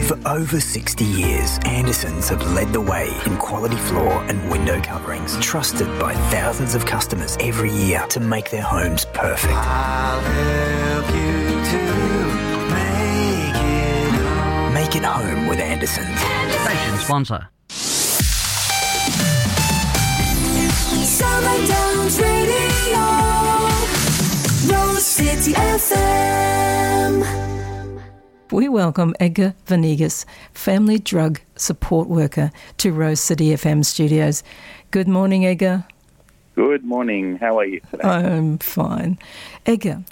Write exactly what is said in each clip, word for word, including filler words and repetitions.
For over sixty years, Andersons have led the way in quality floor and window coverings, trusted by thousands of customers every year to make their homes perfect. I'll help you to make it home. Make it home with Andersons. Station sponsor. Summer Downs Radio, Rose City F M. We welcome Edgar Venegas, Family Drug Support Worker, to Rose City F M studios. Good morning, Edgar. Good morning. How are you today? I'm fine. Edgar,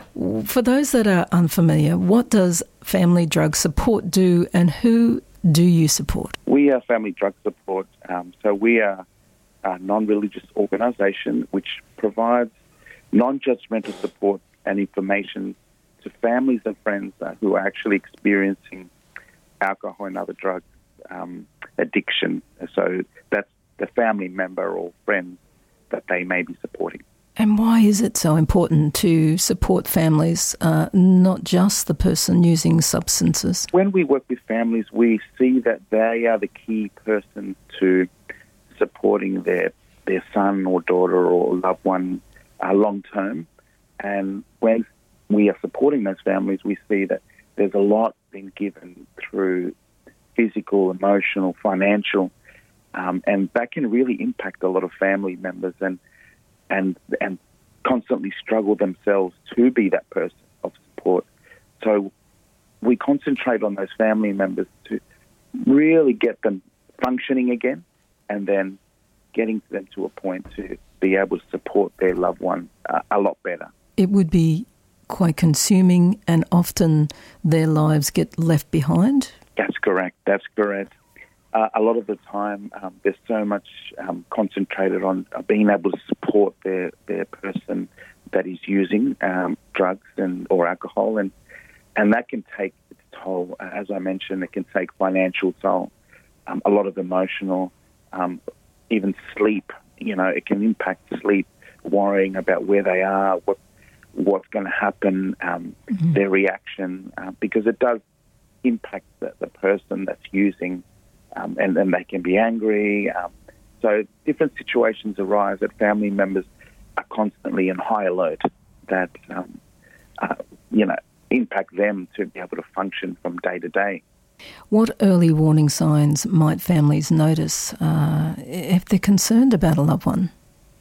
for those that are unfamiliar, what does Family Drug Support do and who do you support? We are Family Drug Support. Um, so we are a non-religious organisation which provides non-judgmental support and information to families and friends uh, who are actually experiencing alcohol and other drug um, addiction. So that's the family member or friend that they may be supporting. And why is it so important to support families, uh, not just the person using substances? When we work with families, we see that they are the key person to supporting their, their son or daughter or loved one uh, long-term. And when we are supporting those families, we see that there's a lot being given through physical, emotional, financial, um, and that can really impact a lot of family members and and and constantly struggle themselves to be that person of support. So we concentrate on those family members to really get them functioning again and then getting them to a point to be able to support their loved one uh, a lot better. It would be quite consuming and often their lives get left behind? That's correct. That's correct. Uh, a lot of the time um, there's so much um, concentrated on uh, being able to support their, their person that is using um, drugs and or alcohol, and and that can take its toll. As I mentioned, it can take financial toll, um, a lot of emotional, um, even sleep. You know, it can impact sleep, worrying about where they are, what what's going to happen, um, mm-hmm. their reaction, uh, because it does impact the, the person that's using, um, and then they can be angry. Um, so different situations arise that family members are constantly in high alert that, um, uh, you know, impact them to be able to function from day to day. What early warning signs might families notice uh, if they're concerned about a loved one?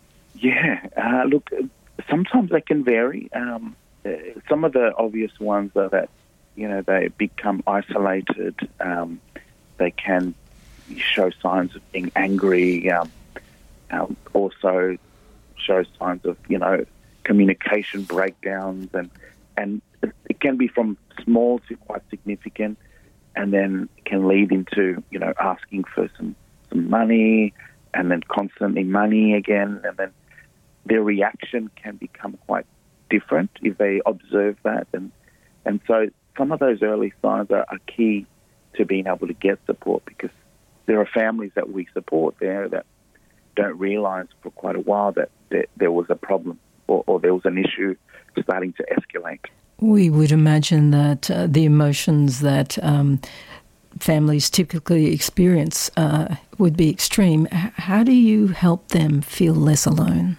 Yeah, uh, look, sometimes they can vary. Um, uh, some of the obvious ones are that, you know, they become isolated. Um, they can show signs of being angry. Um, um, also show signs of, you know, communication breakdowns. And, and it can be from small to quite significant, and then can lead into, you know, asking for some, some money and then constantly money again. And then their reaction can become quite different if they observe that. And and so some of those early signs are, are key to being able to get support, because there are families that we support there that don't realise for quite a while that there, there was a problem or, or there was an issue starting to escalate. We would imagine that uh, the emotions that um, families typically experience uh, would be extreme. H- how do you help them feel less alone?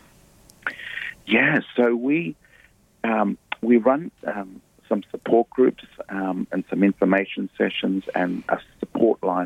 Yeah, so we um, we run um, some support groups um, and some information sessions and a support line